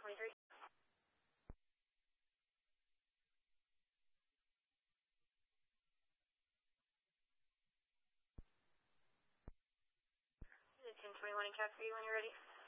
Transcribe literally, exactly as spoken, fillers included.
twenty-three. ten twenty-one in Cap for you when you're ready.